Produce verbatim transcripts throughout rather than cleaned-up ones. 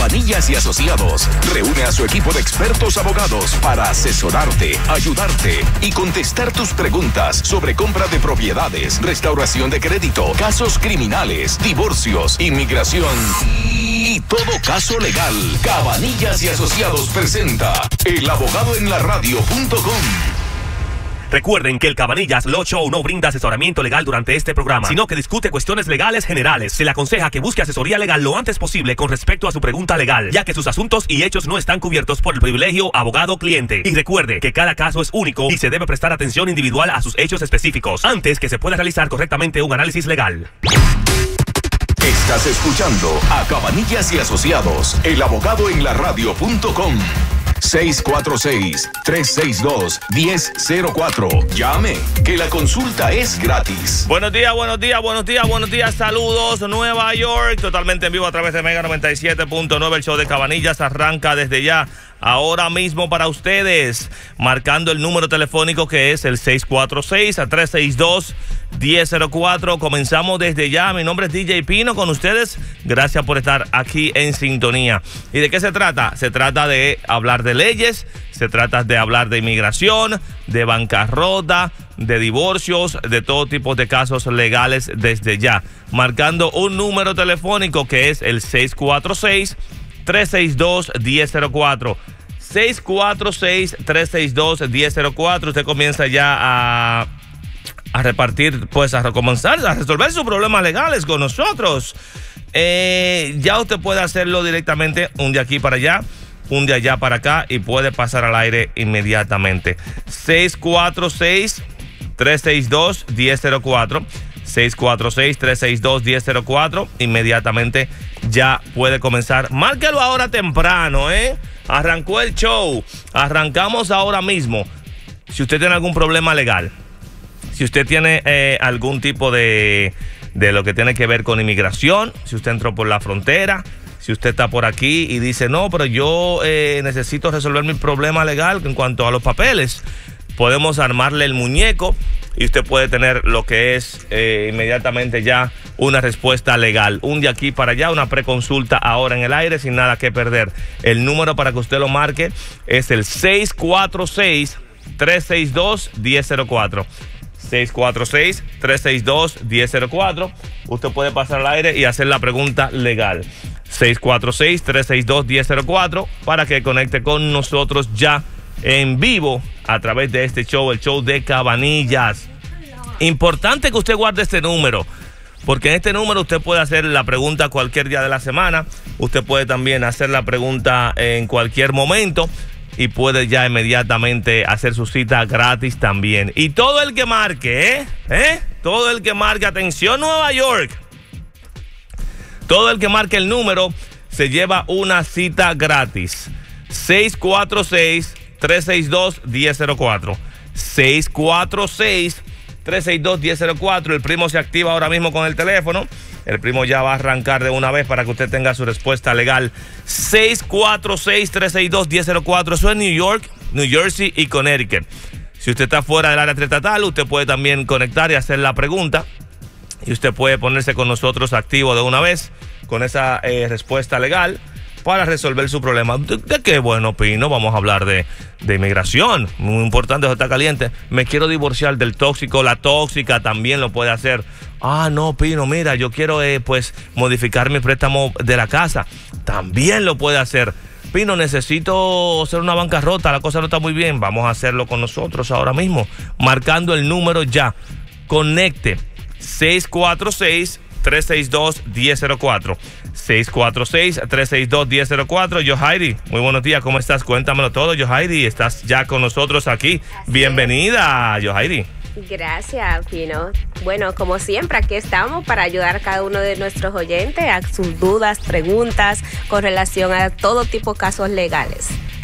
Cabanillas y Asociados reúne a su equipo de expertos abogados para asesorarte, ayudarte y contestar tus preguntas sobre compra de propiedades, restauración de crédito, casos criminales, divorcios, inmigración y todo caso legal. Cabanillas y Asociados presenta El Abogado en la Radio punto com. Recuerden que el Cabanillas Law Show no brinda asesoramiento legal durante este programa, sino que discute cuestiones legales generales. Se le aconseja que busque asesoría legal lo antes posible con respecto a su pregunta legal, ya que sus asuntos y hechos no están cubiertos por el privilegio abogado-cliente. Y recuerde que cada caso es único y se debe prestar atención individual a sus hechos específicos antes que se pueda realizar correctamente un análisis legal. Estás escuchando a Cabanillas y Asociados, El Abogado en la Radio punto com. seis cuatro seis, tres seis dos, uno cero cero cuatro. Llame, que la consulta es gratis. Buenos días, buenos días, buenos días, buenos días. Saludos, Nueva York. Totalmente en vivo a través de Mega noventa y siete punto nueve. El show de Cabanillas arranca desde ya. Ahora mismo para ustedes, marcando el número telefónico que es el seis cuatro seis, tres seis dos, uno cero cero cuatro. Comenzamos desde ya. Mi nombre es D J Pino con ustedes. Gracias por estar aquí en sintonía. ¿Y de qué se trata? Se trata de hablar de leyes, se trata de hablar de inmigración, de bancarrota, de divorcios, de todo tipo de casos legales desde ya. Marcando un número telefónico que es el seis cuatro seis, tres seis dos, uno cero cero cuatro. seis cuatro seis, tres seis dos, uno cero cero cuatro. Usted comienza ya a, a repartir, pues a comenzar a resolver sus problemas legales con nosotros. Eh, ya usted puede hacerlo directamente un de aquí para allá, un de allá para acá y puede pasar al aire inmediatamente. seis cuatro seis, tres seis dos, uno cero cero cuatro. seis cuatro seis, tres seis dos, uno cero cero cuatro. Inmediatamente ya puede comenzar. Márquelo ahora temprano, ¿eh? Arrancó el show. Arrancamos ahora mismo. Si usted tiene algún problema legal, si usted tiene eh, algún tipo de, de lo que tiene que ver con inmigración, si usted entró por la frontera, si usted está por aquí y dice, no, pero yo eh, necesito resolver mi problema legal en cuanto a los papeles, podemos armarle el muñeco y usted puede tener lo que es eh, inmediatamente ya una respuesta legal. Un de aquí para allá, una preconsulta ahora en el aire sin nada que perder. El número para que usted lo marque es el seis cuatro seis, tres seis dos, uno cero cero cuatro. seis cuatro seis, tres seis dos, uno cero cero cuatro. Usted puede pasar al aire y hacer la pregunta legal. seis cuatro seis, tres seis dos, uno cero cero cuatro para que conecte con nosotros ya en vivo a través de este show, el show de Cabanillas. Importante que usted guarde este número, porque en este número usted puede hacer la pregunta cualquier día de la semana. Usted puede también hacer la pregunta en cualquier momento y puede ya inmediatamente hacer su cita gratis también. Y todo el que marque, ¿eh? ¿Eh? Todo el que marque, atención Nueva York. Todo el que marque el número se lleva una cita gratis. seis cuatro seis, tres seis dos, uno cero cero cuatro. seis cuatro seis, tres seis dos, uno cero cero cuatro. El primo se activa ahora mismo con el teléfono. El primo ya va a arrancar de una vez para que usted tenga su respuesta legal. seis cuatro seis, tres seis dos, uno cero cero cuatro. Eso es New York, New Jersey y Connecticut. Si usted está fuera del área triestatal, usted puede también conectar y hacer la pregunta. Y usted puede ponerse con nosotros activo de una vez con esa eh, respuesta legal para resolver su problema. ¿De, de qué? Bueno, Pino, vamos a hablar de, de inmigración. Muy importante, eso está caliente. Me quiero divorciar del tóxico. La tóxica también lo puede hacer. Ah, no, Pino, mira, yo quiero eh, pues modificar mi préstamo de la casa. También lo puede hacer. Pino, necesito hacer una bancarrota, la cosa no está muy bien. Vamos a hacerlo con nosotros ahora mismo, marcando el número ya. Conecte seis cuatro seis, tres seis dos, uno cero cero cuatro. seis cuatro seis, tres seis dos, uno cero cero cuatro. Yohairi, muy buenos días, ¿cómo estás? Cuéntamelo todo, Yohairi, estás ya con nosotros aquí. Bienvenida, Yohairi. Gracias, Pino. Bueno, como siempre, aquí estamos para ayudar a cada uno de nuestros oyentes a sus dudas, preguntas con relación a todo tipo de casos legales.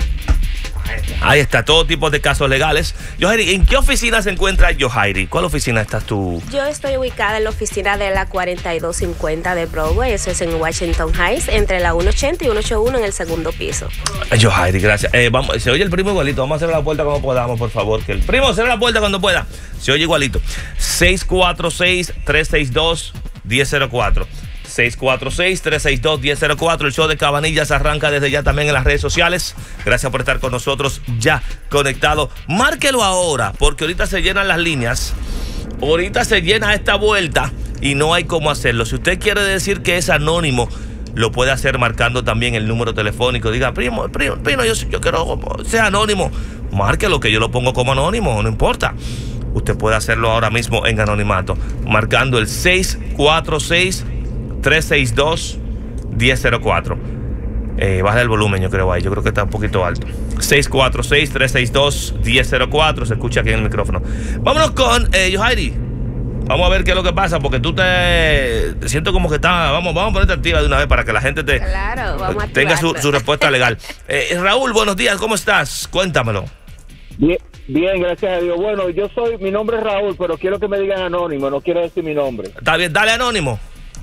Ahí está, todo tipo de casos legales. Yohairi, ¿en qué oficina se encuentra Yohairi? ¿Cuál oficina estás tú? Yo estoy ubicada en la oficina de la cuarenta y dos cincuenta de Broadway. Eso es en Washington Heights, entre la ciento ochenta y ciento ochenta y uno en el segundo piso. Yohairi, gracias. Eh, vamos, se oye el primo igualito. Vamos a cerrar la puerta cuando podamos, por favor. Que el primo cierre la puerta cuando pueda. Se oye igualito. seis cuatro seis, tres seis dos, uno cero cero cuatro. seis cuatro seis, tres seis dos, uno cero cero cuatro. El show de Cabanillas arranca desde ya también en las redes sociales. Gracias por estar con nosotros ya conectado. Márquelo ahora, porque ahorita se llenan las líneas. Ahorita se llena esta vuelta y no hay cómo hacerlo. Si usted quiere decir que es anónimo, lo puede hacer marcando también el número telefónico. Diga, primo, primo, primo, yo, yo quiero ser anónimo. Márquelo, que yo lo pongo como anónimo, no importa. Usted puede hacerlo ahora mismo en anonimato, marcando el seis cuatro seis, tres seis dos, uno cero cero cuatro. Eh, baja el volumen, yo creo ahí, yo creo que está un poquito alto. seis cuatro seis, tres seis dos, uno cero cero cuatro, se escucha aquí en el micrófono. Vámonos con eh, Yohairi. Vamos a ver qué es lo que pasa, porque tú te, te siento como que está. Vamos, vamos a ponerte activa de una vez para que la gente te claro, vamos a tenga su, su respuesta legal. Eh, Raúl, buenos días, ¿cómo estás? Cuéntamelo. Bien, bien, gracias a Dios. Bueno, yo soy, mi nombre es Raúl, pero quiero que me digan anónimo, no quiero decir mi nombre. Está bien, dale anónimo.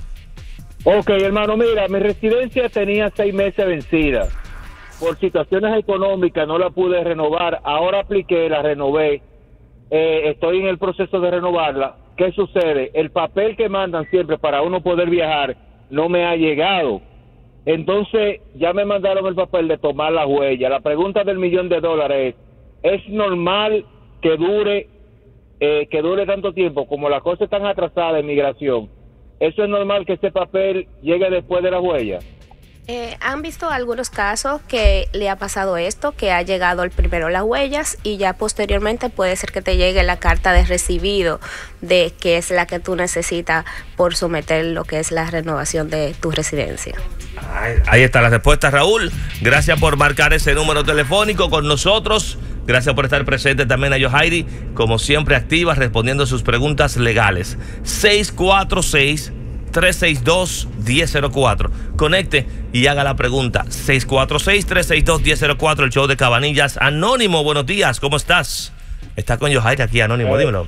Ok, hermano, mira, mi residencia tenía seis meses vencida. Por situaciones económicas no la pude renovar. Ahora apliqué, la renové. Eh, estoy en el proceso de renovarla. ¿Qué sucede? El papel que mandan siempre para uno poder viajar no me ha llegado. Entonces, ya me mandaron el papel de tomar la huella. La pregunta del millón de dólares es, ¿es normal que dure, eh, que dure tanto tiempo? Como las cosas están atrasadas en migración, ¿eso es normal que ese papel llegue después de la huella? Eh, ¿Han visto algunos casos que le ha pasado esto, que ha llegado el primero las huellas y ya posteriormente puede ser que te llegue la carta de recibido, de que es la que tú necesitas por someter lo que es la renovación de tu residencia? Ahí, ahí está la respuesta, Raúl. Gracias por marcar ese número telefónico con nosotros. Gracias por estar presente también a Yohairi, como siempre activa, respondiendo sus preguntas legales. seis cuatro seis, tres seis dos, uno cero cero cuatro. Conecte y haga la pregunta. seis cuatro seis, tres seis dos, uno cero cero cuatro, el show de Cabanillas. Anónimo, buenos días, ¿cómo estás? Está con Yohairi aquí, Anónimo, eh, dímelo.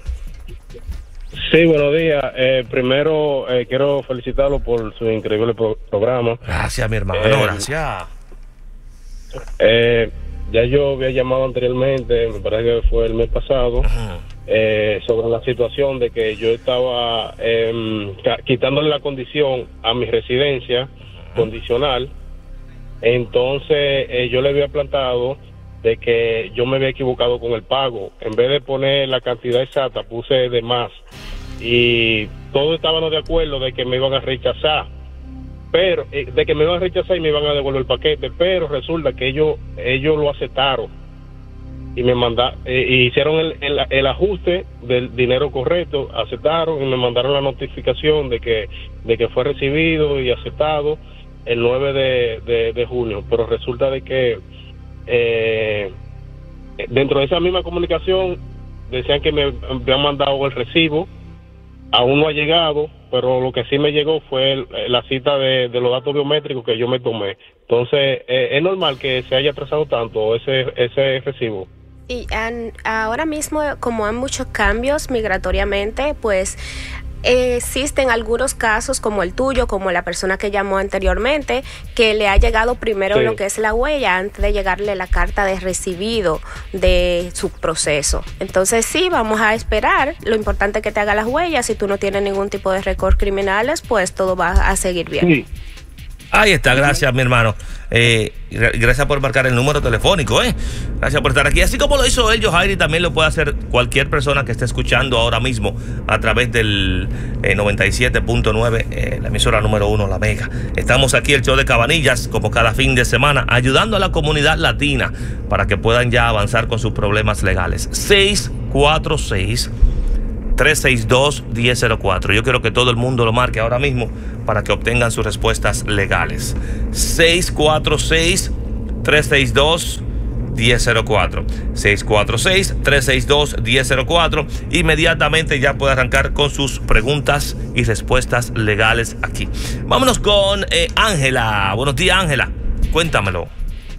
Sí, buenos días. Eh, primero, eh, quiero felicitarlo por su increíble pro programa. Gracias, mi hermano, eh, gracias. Eh, ya yo había llamado anteriormente, me parece que fue el mes pasado, uh-huh. eh, sobre la situación de que yo estaba eh, quitándole la condición a mi residencia uh-huh. condicional. Entonces, eh, yo le había plantado de que yo me había equivocado con el pago. En vez de poner la cantidad exacta, puse de más. Y todos estábamos de acuerdo de que me iban a rechazar, pero eh, de que me iban a rechazar y me iban a devolver el paquete, pero resulta que ellos ellos lo aceptaron y me mandaron, eh, hicieron el, el, el ajuste del dinero correcto, aceptaron y me mandaron la notificación de que de que fue recibido y aceptado el nueve de, de, de junio, pero resulta de que eh, dentro de esa misma comunicación decían que me habían mandado el recibo. Aún no ha llegado, pero lo que sí me llegó fue el, la cita de, de los datos biométricos que yo me tomé. Entonces, eh, ¿es normal que se haya atrasado tanto ese, ese recibo? Y an, ahora mismo, como hay muchos cambios migratoriamente, pues existen algunos casos como el tuyo, como la persona que llamó anteriormente, que le ha llegado primero sí. lo que es la huella antes de llegarle la carta de recibido de su proceso. Entonces sí, vamos a esperar. Lo importante es que te haga las huellas. Si tú no tienes ningún tipo de récord criminales, pues todo va a seguir bien. Sí. Ahí está, gracias mi hermano. Eh, gracias por marcar el número telefónico, eh. Gracias por estar aquí. Así como lo hizo él, Yohairi, también lo puede hacer cualquier persona que esté escuchando ahora mismo a través del eh, noventa y siete punto nueve, eh, la emisora número uno, La Mega. Estamos aquí, el show de Cabanillas, como cada fin de semana, ayudando a la comunidad latina para que puedan ya avanzar con sus problemas legales. seis cuatro seis, tres seis dos, uno cero cero cuatro. Yo quiero que todo el mundo lo marque ahora mismo para que obtengan sus respuestas legales. seis cuatro seis, tres seis dos, uno cero cero cuatro. seis cuatro seis, tres seis dos, uno cero cero cuatro. Inmediatamente ya puede arrancar con sus preguntas y respuestas legales aquí. Vámonos con Ángela. Eh, buenos días, Ángela. Cuéntamelo.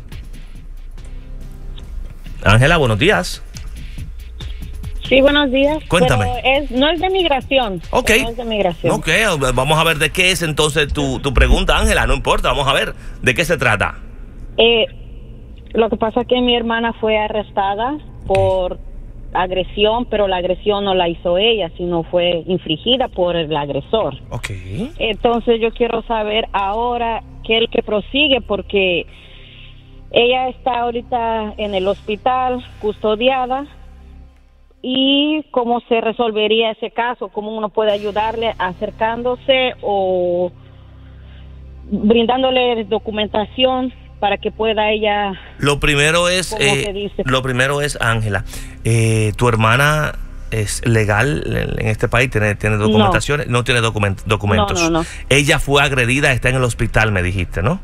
Ángela, buenos días. Sí, buenos días. Cuéntame. Pero es, no es de migración. Ok. No es de migración. Ok, vamos a ver de qué es entonces tu, tu pregunta, Ángela. No importa, vamos a ver de qué se trata. Eh, lo que pasa es que mi hermana fue arrestada por agresión, pero la agresión no la hizo ella, sino fue infligida por el agresor. Ok. Entonces yo quiero saber ahora qué es el que prosigue, porque ella está ahorita en el hospital custodiada, y cómo se resolvería ese caso, cómo uno puede ayudarle acercándose o brindándole documentación para que pueda ella. Lo primero es, eh, lo primero es, Ángela, eh, tu hermana es legal en este país, tiene, tiene documentaciones, no, no tiene document, documentos. No, no, no. Ella fue agredida, está en el hospital, me dijiste, ¿no?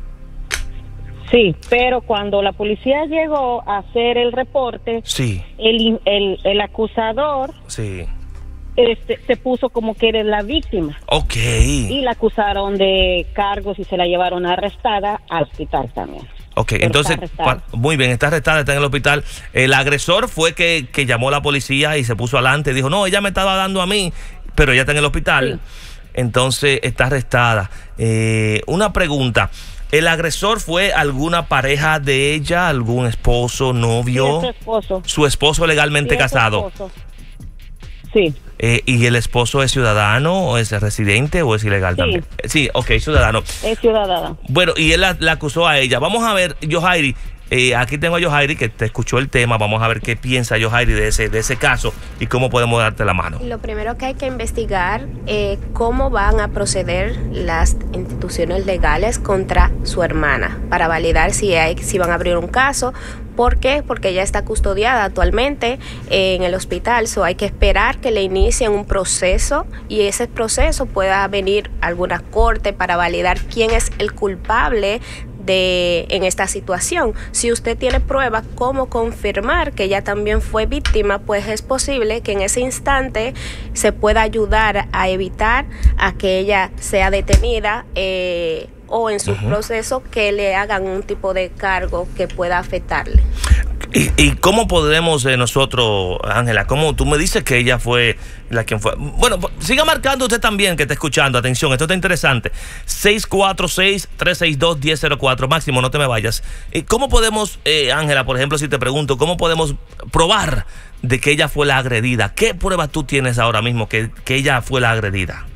Sí, pero cuando la policía llegó a hacer el reporte, sí, el, el, el acusador, sí, este, se puso como que era la víctima. Ok. Y la acusaron de cargos y se la llevaron arrestada al hospital también. Ok, pero entonces, pa, muy bien, está arrestada, está en el hospital. El agresor fue que, que llamó a la policía y se puso adelante y dijo, no, ella me estaba dando a mí, pero ella está en el hospital. Sí. Entonces, está arrestada. Eh, una pregunta. ¿El agresor fue alguna pareja de ella, algún esposo, novio? Sí, es su esposo. ¿Su esposo legalmente sí, casado? Esposo. Sí. Eh, ¿Y el esposo es ciudadano o es residente o es ilegal sí. también? Sí, ok, ciudadano. Es ciudadano. Bueno, y él la, la acusó a ella. Vamos a ver, Yohairi, eh, aquí tengo a Yohairi que te escuchó el tema. Vamos a ver qué piensa Yohairi de ese, de ese caso y cómo podemos darte la mano. Lo primero que hay que investigar es cómo van a proceder las instituciones legales contra su hermana para validar si, hay, si van a abrir un caso. ¿Por qué? Porque ella está custodiada actualmente en el hospital, so hay que esperar que le inicien un proceso y ese proceso pueda venir a alguna corte para validar quién es el culpable de en esta situación. Si usted tiene pruebas como confirmar que ella también fue víctima, pues es posible que en ese instante se pueda ayudar a evitar a que ella sea detenida eh, o en su uh-huh. proceso que le hagan un tipo de cargo que pueda afectarle. ¿Y, y cómo podremos eh, nosotros, Ángela, cómo tú me dices que ella fue la quien fue? Bueno, siga marcando usted también que está escuchando, atención, esto está interesante. seis cuatro seis, tres seis dos, uno cero cero cuatro, Máximo, no te me vayas. ¿Y cómo podemos, eh, Ángela, por ejemplo, si te pregunto, cómo podemos probar de que ella fue la agredida? ¿Qué pruebas tú tienes ahora mismo que, que ella fue la agredida?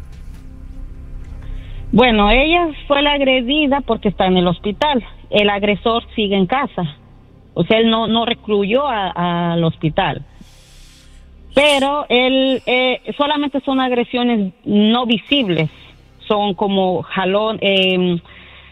Bueno, ella fue la agredida porque está en el hospital. El agresor sigue en casa. O sea, él no, no recluyó al hospital. Pero él eh, solamente son agresiones no visibles. Son como jalón, eh,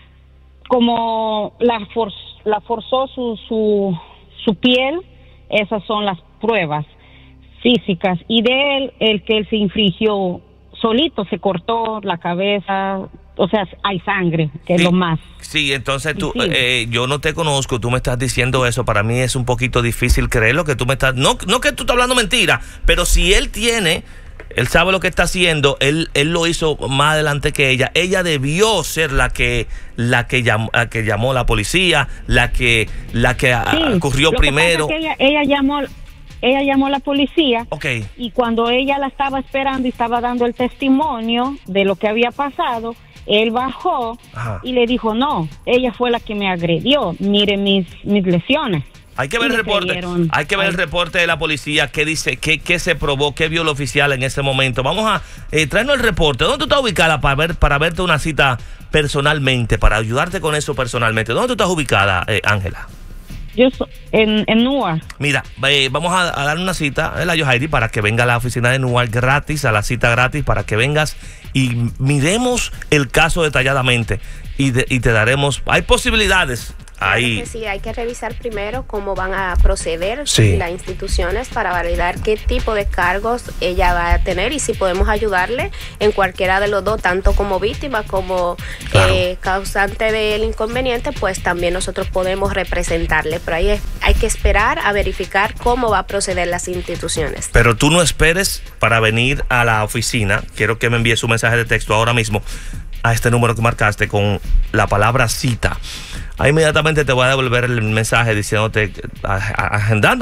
como la, for, la forzó su, su, su piel. Esas son las pruebas físicas. Y de él, el que él se infligió solito, se cortó la cabeza. O sea, hay sangre, que es sí, lo más. Sí, entonces tú, sí. Eh, yo no te conozco, tú me estás diciendo eso, para mí es un poquito difícil creer lo que tú me estás... No, no que tú estás hablando mentira, pero si él tiene, él sabe lo que está haciendo, él, él lo hizo más adelante que ella, ella debió ser la que la que llamó, la que llamó a la policía, la que, la que sí, ocurrió lo primero. Que pasa es que ella, ella llamó... Ella llamó a la policía okay. y cuando ella la estaba esperando y estaba dando el testimonio de lo que había pasado, él bajó Ajá. y le dijo, no, ella fue la que me agredió, mire mis, mis lesiones. Hay que ver el reporte, dieron, hay que ver ay. el reporte de la policía, qué dice, qué, qué se probó, qué vio el oficial en ese momento. Vamos a eh, traernos el reporte. ¿Dónde tú estás ubicada para ver, para verte una cita personalmente, para ayudarte con eso personalmente? ¿Dónde tú estás ubicada, eh, Ángela? Yo soy en, en Newark. Mira, eh, vamos a, a dar una cita a la Yohairi para que venga a la oficina de Newark gratis, a la cita gratis, para que vengas y miremos el caso detalladamente y, de, y te daremos... Hay posibilidades. Ahí. Claro que sí, hay que revisar primero cómo van a proceder sí. las instituciones para validar qué tipo de cargos ella va a tener y si podemos ayudarle en cualquiera de los dos, tanto como víctima como claro. eh, causante del inconveniente, pues también nosotros podemos representarle. Pero ahí es, hay que esperar a verificar cómo va a proceder las instituciones. Pero tú no esperes para venir a la oficina. Quiero que me envíes un mensaje de texto ahora mismo a este número que marcaste con la palabra cita. Ahí inmediatamente te voy a devolver el mensaje diciéndote, agendando